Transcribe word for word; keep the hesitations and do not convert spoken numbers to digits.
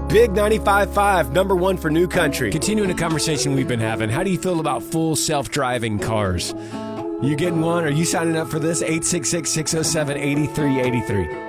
Big ninety-five point five, number one for New Country. Continuing a conversation we've been having, how do you feel about full self-driving cars? You getting one? Are you signing up for this? eight six six, six oh seven, eight three eight three.